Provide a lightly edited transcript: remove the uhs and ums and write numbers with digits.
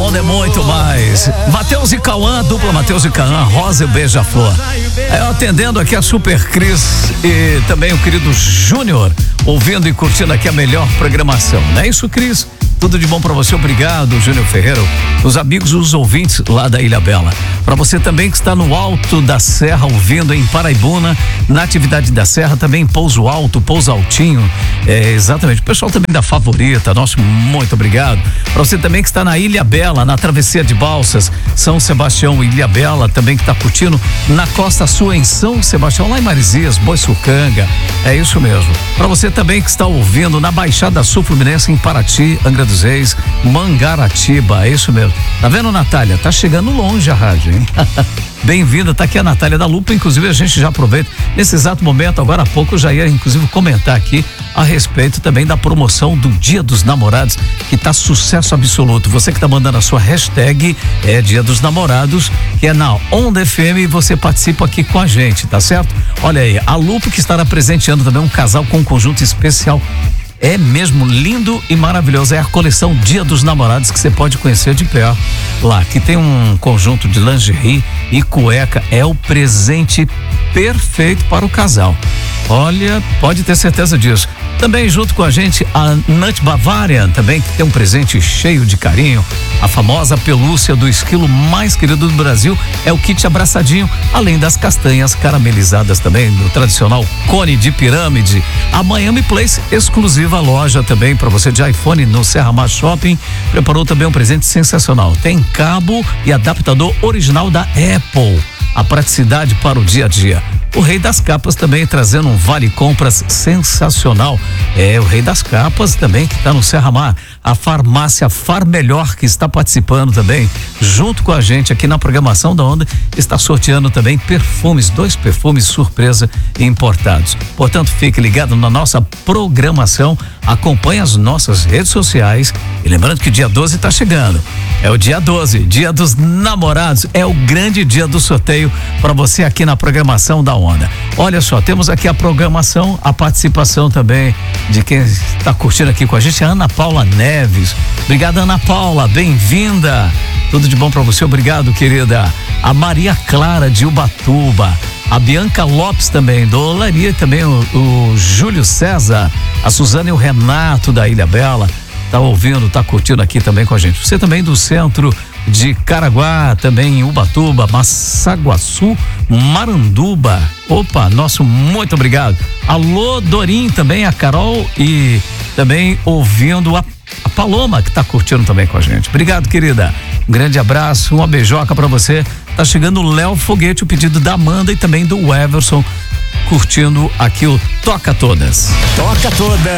Onda é muito mais. Matheus e Cauã, dupla Matheus e Cauã, Rosa e Beija-Flor. Atendendo aqui a Super Cris e também o querido Júnior, ouvindo e curtindo aqui a melhor programação. Não é isso, Cris? Tudo de bom pra você, obrigado, Júnior Ferreira. Os amigos, os ouvintes lá da Ilha Bela. Pra você também que está no Alto da Serra, ouvindo em Paraibuna, na atividade da Serra, também Pouso Alto, Pouso Altinho. Exatamente. O pessoal também da Favorita, nosso muito obrigado. Pra você também que está na Ilha Bela, na Travessia de Balsas, São Sebastião, Ilha Bela, também que está curtindo na Costa Sul, em São Sebastião, lá em Marizias, Boiçucanga. É isso mesmo. Pra você também que está ouvindo na Baixada Sul Fluminense, em Paraty, Angra dos Reis, Mangaratiba, é isso mesmo. Tá vendo, Natália? Tá chegando longe a rádio, hein? Bem-vinda, tá aqui a Natália da Lupa, inclusive a gente já aproveita nesse exato momento, agora há pouco eu já ia inclusive comentar aqui a respeito também da promoção do Dia dos Namorados, que tá sucesso absoluto. Você que tá mandando a sua hashtag Dia dos Namorados, que é na Onda FM, e você participa aqui com a gente, tá certo? Olha aí, a Lupa que estará presenteando também um casal com um conjunto especial. É mesmo lindo e maravilhoso. É a coleção Dia dos Namorados que você pode conhecer de perto lá, que tem um conjunto de lingerie e cueca. É o presente perfeito para o casal. Olha, pode ter certeza disso. Também junto com a gente a Nut Bavarian, também que tem um presente cheio de carinho. A famosa pelúcia do esquilo mais querido do Brasil é o kit abraçadinho, além das castanhas caramelizadas também, do tradicional cone de pirâmide. A Miami Place, exclusiva loja também para você de iPhone no Serra Mar Shopping, preparou também um presente sensacional. Tem cabo e adaptador original da Apple. A praticidade para o dia a dia. O Rei das Capas também trazendo um vale compras sensacional. O Rei das Capas também que está no Serra Mar. A farmácia Far Melhor que está participando também junto com a gente aqui na programação da Onda, está sorteando também perfumes, 2 perfumes surpresa importados. Portanto, fique ligado na nossa programação, acompanhe as nossas redes sociais e lembrando que dia 12 está chegando. É o dia 12, Dia dos Namorados, é o grande dia do sorteio para você aqui na programação da Onda. Olha só, temos aqui a programação, a participação também de quem está curtindo aqui com a gente, a Ana Paula Neves. Obrigada, Ana Paula, bem-vinda. Tudo de bom para você, obrigado, querida. A Maria Clara de Ubatuba, a Bianca Lopes também, do Olaria, também o Júlio César, a Suzana e o Renato da Ilha Bela. Tá ouvindo, tá curtindo aqui também com a gente. Você também do centro de Caraguá, também em Ubatuba, Massaguaçu, Maranduba. Opa, nosso muito obrigado. Alô, Dorim também, a Carol e também ouvindo a Paloma que tá curtindo também com a gente. Obrigado, querida. Um grande abraço, uma beijoca pra você. Tá chegando o Léo Foguete, o pedido da Amanda e também do Everson, curtindo aqui o Toca Todas. Toca Todas.